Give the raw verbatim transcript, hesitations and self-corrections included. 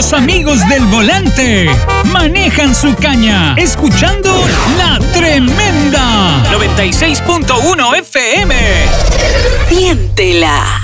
Los amigos del volante manejan su caña, escuchando La Tremenda. noventa y seis punto uno F M. Siéntela.